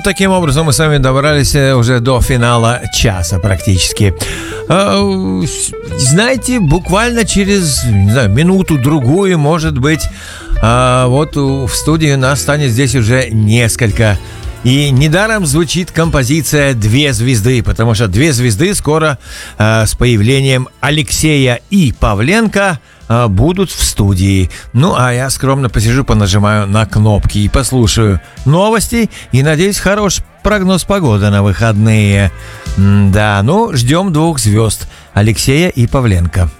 таким образом мы с вами добрались уже до финала часа практически. Знаете, буквально через, не знаю, минуту-другую, может быть, вот в студии у нас станет здесь уже несколько. И недаром звучит композиция «Две звезды», потому что «Две звезды» скоро с появлением Алексея и Павленко будут в студии. Ну, а я скромно посижу, понажимаю на кнопки и послушаю новости. И, надеюсь, хороший прогноз погоды на выходные. Да, ну, ждем двух звезд, Алексея и Павленко.